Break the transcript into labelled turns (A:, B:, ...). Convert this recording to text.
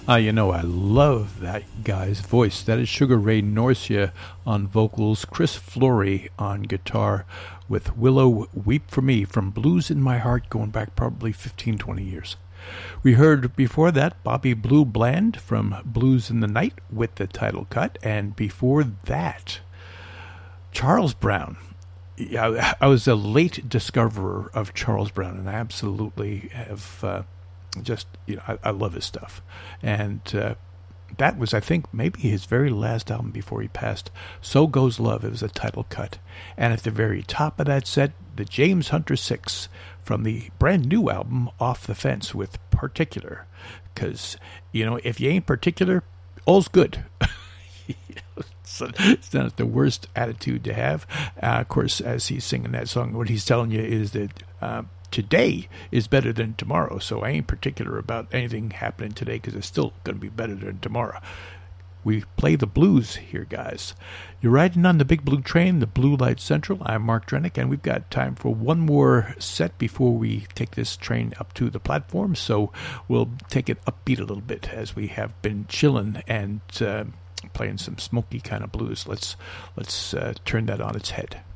A: I love that guy's voice. That is Sugar Ray Norcia on vocals, Chris Flory on guitar, with Willow Weep For Me from Blues in My Heart, going back probably 15, 20 years. We heard before that Bobby Blue Bland from Blues in the Night with the title cut, and before that, Charles Brown. Yeah, I was a late discoverer of Charles Brown, and I absolutely have I love his stuff. And that was, I think, maybe his very last album before he passed. So Goes Love. It was a title cut. And at the very top of that set, the James Hunter 6 from the brand new album Off the Fence with Particular. Because, if you ain't particular, all's good. It's not the worst attitude to have. Of course, as he's singing that song, what he's telling you is that today is better than tomorrow. So I ain't particular about anything happening today because it's still going to be better than tomorrow. We play the blues here, guys. You're riding on the Big Blue Train, the Blue Light Central. I'm Mark Drennick, and we've got time for one more set before we take this train up to the platform. So we'll take it upbeat a little bit as we have been chilling and playing some smoky kind of blues. Let's turn that on its head.